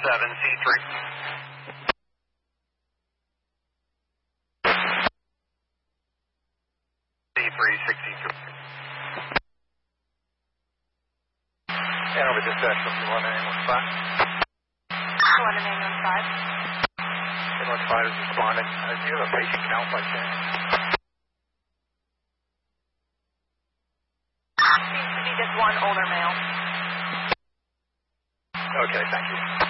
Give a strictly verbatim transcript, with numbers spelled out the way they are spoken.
seven C three. C three sixty-two. Hanover dispatch from London eight one five. London eight one five. eight one five is responding. Uh, do you have a patient count by chance? Seems to be just one older male. Okay, thank you.